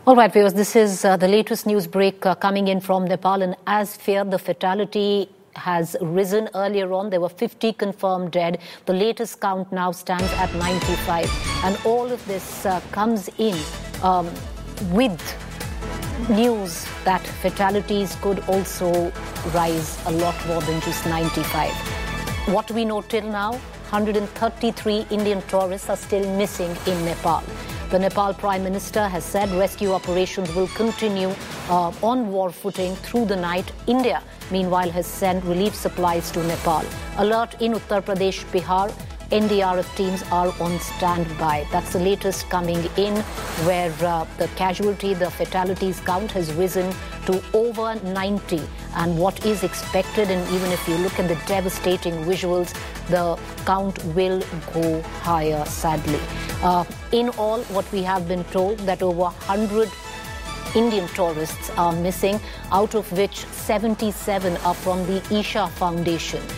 All right, viewers, this is the latest news break coming in from Nepal. And as feared, the fatality has risen earlier on. There were 50 confirmed dead. The latest count now stands at 95. And all of this comes in with news that fatalities could also rise a lot more than just 95. What we know till now, 133 Indian tourists are still missing in Nepal. The Nepal Prime Minister has said rescue operations will continue on war footing through the night. India, meanwhile, has sent relief supplies to Nepal. Alert in Uttar Pradesh, Bihar. NDRF teams are on standby. That's the latest coming in, where the fatalities count has risen to over 90. And what is expected, and even if you look at the devastating visuals, the count will go higher, sadly. In all, what we have been told that over 100 Indian tourists are missing, out of which 77 are from the Isha Foundation.